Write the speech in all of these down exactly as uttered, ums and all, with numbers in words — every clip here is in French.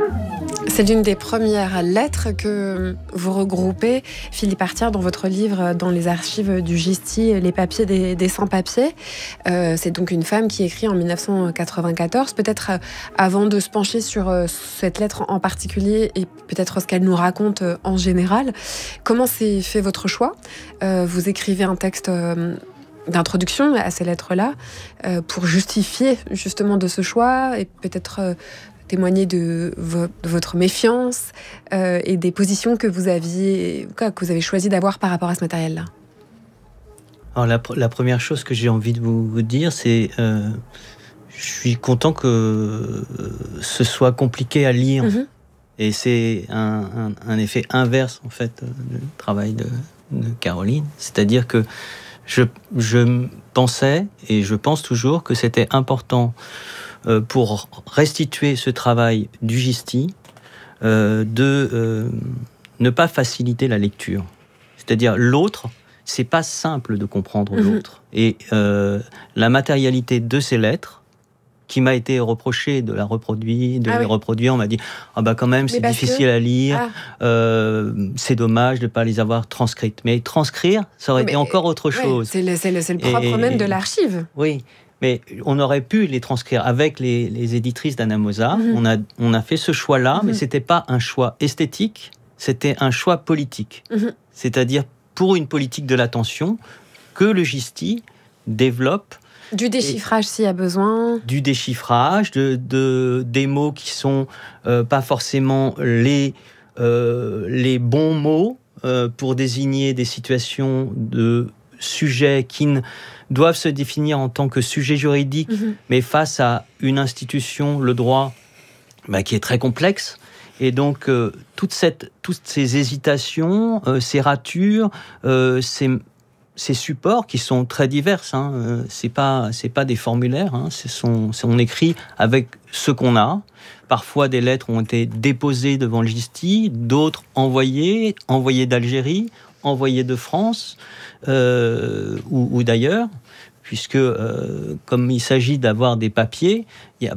C'est l'une des premières lettres que vous regroupez, Philippe Artière, dans votre livre, dans les archives du Gisti, les papiers des, des sans-papiers. Euh, c'est donc une femme qui écrit en dix-neuf cent quatre-vingt-quatorze. Peut-être euh, avant de se pencher sur euh, cette lettre en particulier et peut-être ce qu'elle nous raconte euh, en général, comment s'est fait votre choix ? euh, Vous écrivez un texte euh, d'introduction à ces lettres-là euh, pour justifier justement de ce choix et peut-être... Euh, témoigner de, vo- de votre méfiance euh, et des positions que vous aviez, que vous avez choisi d'avoir par rapport à ce matériel-là. Alors la, la première chose que j'ai envie de vous, vous dire, c'est euh, je suis content que euh, ce soit compliqué à lire. Mm-hmm. Et c'est un, un, un effet inverse en fait du travail de, de Caroline. C'est-à-dire que je, je pensais et je pense toujours que c'était important Euh, pour restituer ce travail du Gisti, euh, de euh, ne pas faciliter la lecture. C'est-à-dire l'autre, c'est pas simple de comprendre mmh. l'autre. Et euh, la matérialité de ces lettres, qui m'a été reproché de la reproduire, de ah les oui. reproduire, on m'a dit ah bah quand même c'est difficile que... à lire, ah. euh, c'est dommage de ne pas les avoir transcrites. Mais transcrire, ça aurait oui, été encore autre ouais, chose. C'est le, c'est le, c'est le propre et, même de l'archive. Oui. Mais on aurait pu les transcrire avec les, les éditrices d'Anna Mozart. Mm-hmm. On a, on a fait ce choix-là, mm-hmm. mais ce n'était pas un choix esthétique, c'était un choix politique. Mm-hmm. C'est-à-dire pour une politique de l'attention que le Gisti développe. Du déchiffrage s'il y a besoin. Du déchiffrage, de, de, des mots qui ne sont euh, pas forcément les, euh, les bons mots euh, pour désigner des situations de sujets qui ne doivent se définir en tant que sujet juridique, mmh. mais face à une institution, le droit, bah, qui est très complexe. Et donc, euh, toute cette, toutes ces hésitations, euh, ces ratures, euh, ces, ces supports qui sont très divers, hein, euh, c'est pas, c'est pas des formulaires, hein, c'est son, c'est, on écrit avec ce qu'on a. Parfois, des lettres ont été déposées devant le Gisti, d'autres envoyées, envoyées d'Algérie, envoyées de France, euh, ou, ou d'ailleurs, puisque euh, comme il s'agit d'avoir des papiers, il y a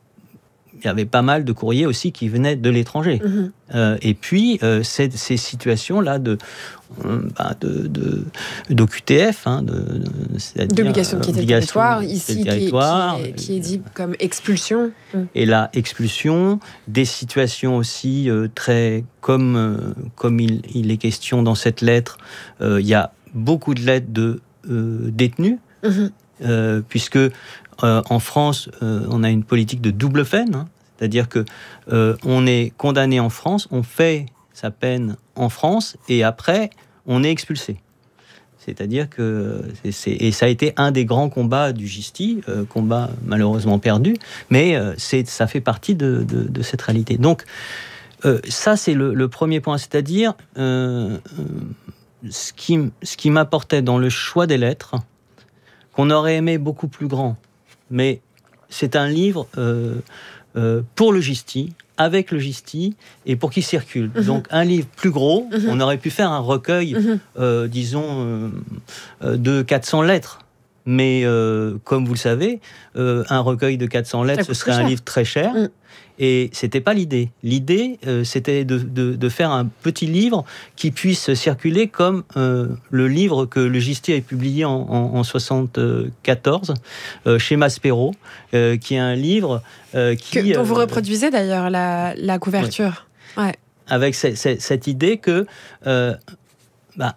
il y avait pas mal de courriers aussi qui venaient de l'étranger. Mmh. Euh, et puis, euh, ces, ces situations-là de, euh, bah, de, de, d'O Q T F, hein, de, de, c'est-à-dire, d'obligation de quitter le territoire, ici, territoire, qui, est, qui, est, qui est dit comme expulsion. Mmh. Et la expulsion, des situations aussi euh, très... Comme, euh, comme il, il est question dans cette lettre, euh, il y a beaucoup de lettres de euh, détenus, mmh. euh, puisque... Euh, en France, euh, on a une politique de double peine, hein, c'est-à-dire que euh, on est condamné en France, on fait sa peine en France, et après, on est expulsé. C'est-à-dire que c'est, c'est, et ça a été un des grands combats du Gisti, euh, combat malheureusement perdu, mais euh, c'est, ça fait partie de, de, de cette réalité. Donc, euh, ça c'est le, le premier point, c'est-à-dire euh, euh, ce qui, ce qui m'apportait dans le choix des lettres, qu'on aurait aimé beaucoup plus grand. Mais c'est un livre euh, euh, pour le Gisti, avec le Gisti, et pour qu'il circule. Mmh. Donc un livre plus gros, mmh. on aurait pu faire un recueil, mmh. euh, disons, euh, de quatre cents lettres. Mais euh, comme vous le savez, euh, un recueil de quatre cents lettres, ce serait un livre très cher. Mmh. Et c'était pas l'idée. L'idée, euh, c'était de, de, de faire un petit livre qui puisse circuler comme euh, le livre que le Gisti a publié en, en, en soixante-quatorze euh, chez Maspero, euh, qui est un livre euh, qui... Que, dont vous reproduisez d'ailleurs la, la couverture. Ouais. Ouais. Avec c- c- cette idée que euh, bah,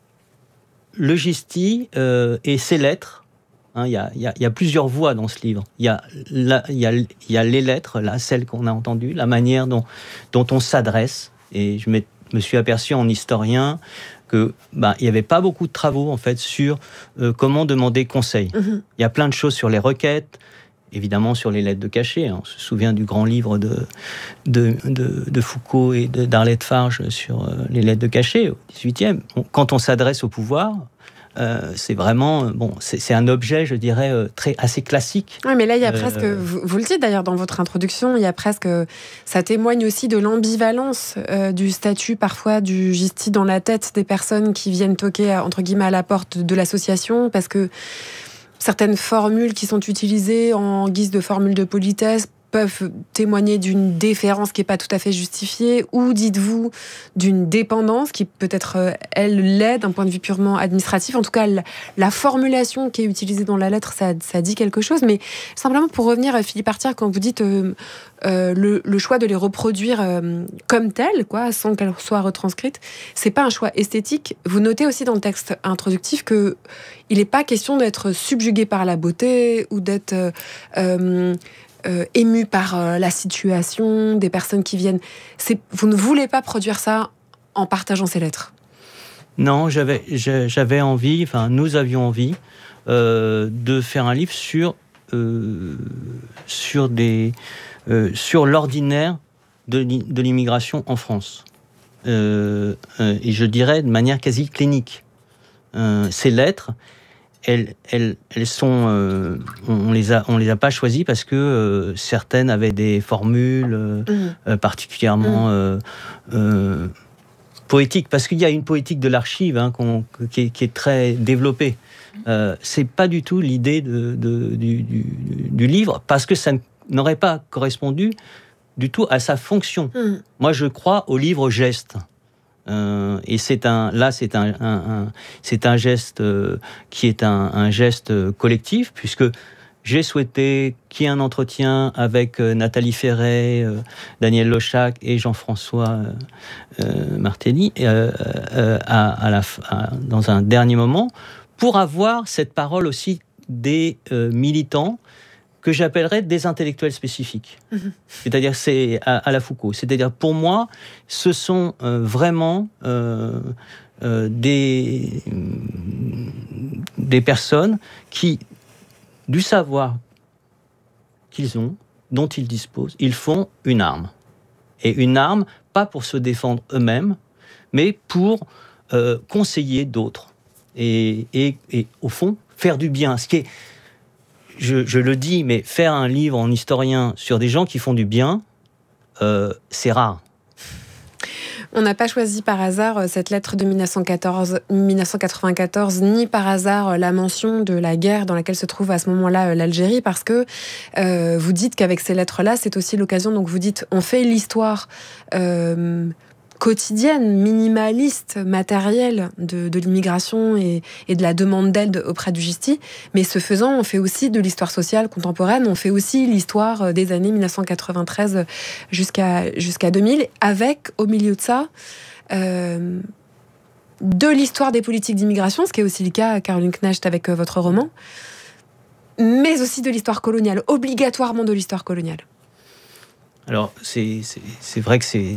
le Gisti euh, et ses lettres, il hein, y, y, y a plusieurs voix dans ce livre. Il y, y, y, y a les lettres, là, celles qu'on a entendues, la manière dont, dont on s'adresse. Et je me, me suis aperçu en historien qu'il bah, n'y avait pas beaucoup de travaux en fait, sur euh, comment demander conseil. Il mm-hmm. y a plein de choses sur les requêtes, évidemment sur les lettres de cachet. On se souvient du grand livre de, de, de, de Foucault et de, d'Arlette Farge sur euh, les lettres de cachet au dix-huitième. Quand on s'adresse au pouvoir... Euh, c'est vraiment bon, c'est, c'est un objet, je dirais, euh, très assez classique. Oui, mais là, il y a euh, presque, vous, vous le dites d'ailleurs dans votre introduction, il y a presque, ça témoigne aussi de l'ambivalence euh, du statut parfois du Gisti dans la tête des personnes qui viennent toquer entre guillemets à la porte de l'association, parce que certaines formules qui sont utilisées en guise de formules de politesse peuvent témoigner d'une déférence qui n'est pas tout à fait justifiée, ou dites-vous d'une dépendance qui peut-être, euh, elle, l'est d'un point de vue purement administratif. En tout cas, la, la formulation qui est utilisée dans la lettre, ça, ça dit quelque chose. Mais simplement pour revenir à Philippe Artière, quand vous dites euh, euh, le, le choix de les reproduire euh, comme telles, quoi, sans qu'elles soient retranscrites, c'est pas un choix esthétique. Vous notez aussi dans le texte introductif que il n'est pas question d'être subjugué par la beauté ou d'être euh, euh, Euh, ému par euh, la situation, des personnes qui viennent. C'est, vous ne voulez pas produire ça en partageant ces lettres? Non, j'avais, j'avais envie, enfin nous avions envie euh, de faire un livre sur, euh, sur, des, euh, sur l'ordinaire de, de l'immigration en France. Euh, euh, et je dirais de manière quasi clinique. Euh, ces lettres, Elles, elles, elles sont, euh, on les a, on les a pas choisies parce que euh, certaines avaient des formules euh, mmh. euh, particulièrement euh, euh, poétiques, parce qu'il y a une poétique de l'archive hein, qu'on, qui, est, qui est très développée. Euh, c'est pas du tout l'idée de, de, du, du, du livre, parce que ça n'aurait pas correspondu du tout à sa fonction. Mmh. Moi, je crois au livre geste. Euh, et c'est un, là, c'est un, un, un, c'est un geste euh, qui est un, un geste collectif, puisque j'ai souhaité qu'il y ait un entretien avec euh, Nathalie Ferret, euh, Daniel Lochac et Jean-François euh, euh, Martelly euh, euh, à, à la, à, dans un dernier moment, pour avoir cette parole aussi des euh, militants que j'appellerais des intellectuels spécifiques. Mmh. C'est-à-dire, c'est à, à la Foucault. C'est-à-dire, pour moi, ce sont euh, vraiment euh, euh, des, des personnes qui, du savoir qu'ils ont, dont ils disposent, ils font une arme. Et une arme, pas pour se défendre eux-mêmes, mais pour euh, conseiller d'autres. Et, et, et, au fond, faire du bien. Ce qui est Je, je le dis, mais faire un livre en historien sur des gens qui font du bien, euh, c'est rare. On n'a pas choisi par hasard cette lettre de dix-neuf cent quatorze, dix-neuf cent quatre-vingt-quatorze, ni par hasard la mention de la guerre dans laquelle se trouve à ce moment-là l'Algérie, parce que euh, vous dites qu'avec ces lettres-là, c'est aussi l'occasion, donc vous dites, on fait l'histoire euh, quotidienne, minimaliste, matérielle de, de l'immigration et, et de la demande d'aide auprès du Gisti, mais ce faisant, on fait aussi de l'histoire sociale contemporaine, on fait aussi l'histoire des années dix-neuf cent quatre-vingt-treize jusqu'à, jusqu'à deux mille, avec, au milieu de ça, euh, de l'histoire des politiques d'immigration, ce qui est aussi le cas, Caroline Knecht, avec votre roman, mais aussi de l'histoire coloniale, obligatoirement de l'histoire coloniale. Alors, c'est, c'est, c'est vrai que c'est...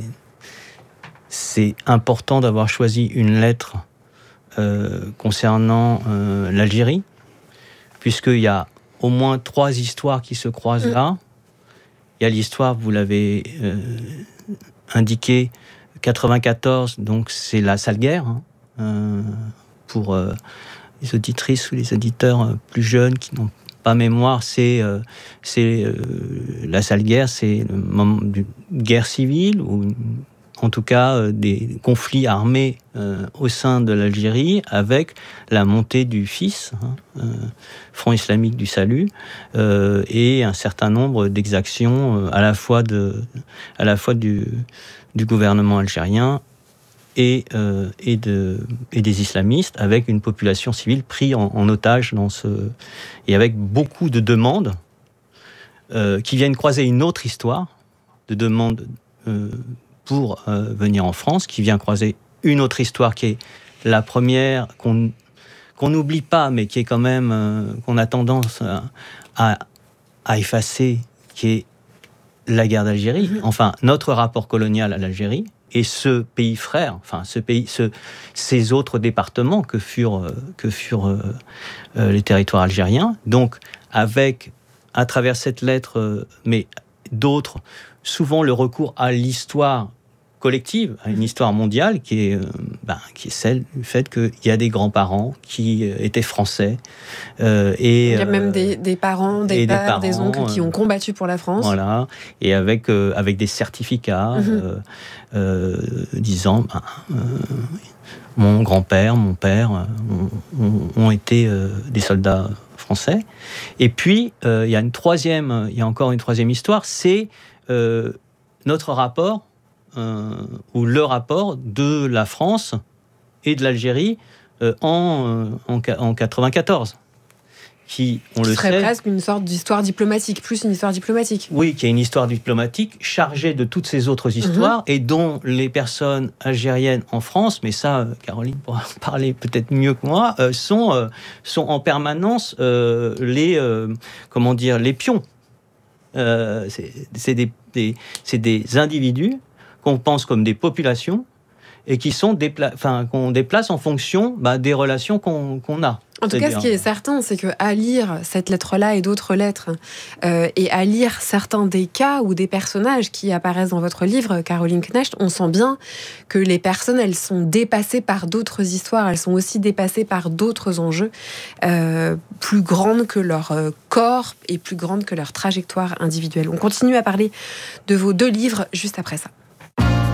c'est important d'avoir choisi une lettre euh, concernant euh, l'Algérie, puisqu'il y a au moins trois histoires qui se croisent là. Il y a l'histoire, vous l'avez euh, indiqué, quatre-vingt-quatorze, donc c'est la sale guerre, hein, euh, pour euh, les auditrices ou les auditeurs plus jeunes qui n'ont pas mémoire, c'est, euh, c'est euh, la sale guerre, c'est le moment d'une guerre civile, ou en tout cas euh, des conflits armés euh, au sein de l'Algérie, avec la montée du F I S, hein, euh, Front Islamique du Salut, euh, et un certain nombre d'exactions euh, à la fois, de, à la fois du, du gouvernement algérien et, euh, et, de, et des islamistes, avec une population civile prise en, en otage dans ce... et avec beaucoup de demandes euh, qui viennent croiser une autre histoire de demandes euh, pour euh, venir en France, qui vient croiser une autre histoire qui est la première, qu'on qu'on n'oublie pas, mais qui est quand même, euh, qu'on a tendance à, à, à effacer, qui est la guerre d'Algérie, mmh. enfin, notre rapport colonial à l'Algérie, et ce pays frère, enfin, ce pays, ce, ces autres départements que furent, euh, que furent euh, euh, les territoires algériens. Donc, avec, à travers cette lettre, euh, mais d'autres, souvent le recours à l'histoire collective, à une histoire mondiale qui est, euh, ben, qui est celle du fait qu'il y a des grands-parents qui euh, étaient français. Euh, et, Il y a même des, des parents, des pères, des, parents, des oncles qui ont combattu pour la France. Voilà, et avec, euh, avec des certificats mm-hmm. euh, euh, disant ben, euh, mon grand-père, mon père euh, ont, ont été euh, des soldats français. Et puis, euh, il y a une troisième, il y a encore une troisième histoire, c'est euh, notre rapport, euh, ou le rapport de la France et de l'Algérie euh, en, en, en quatre-vingt-quatorze. Qui, on qui le serait sait, presque une sorte d'histoire diplomatique, plus une histoire diplomatique. Oui, qui est une histoire diplomatique chargée de toutes ces autres histoires, mm-hmm. et dont les personnes algériennes en France, mais ça, Caroline pourra en parler peut-être mieux que moi, euh, sont, euh, sont en permanence euh, les, euh, comment dire, les pions. Euh, c'est, c'est, des, des, c'est des individus qu'on pense comme des populations et qui sont dépla- enfin, qu'on déplace en fonction bah, des relations qu'on, qu'on a. En tout cas, ce qui est certain, c'est qu'à lire cette lettre-là et d'autres lettres, euh, et à lire certains des cas ou des personnages qui apparaissent dans votre livre, Caroline Knecht, on sent bien que les personnes, elles sont dépassées par d'autres histoires, elles sont aussi dépassées par d'autres enjeux, euh, plus grandes que leur corps et plus grandes que leur trajectoire individuelle. On continue à parler de vos deux livres juste après ça.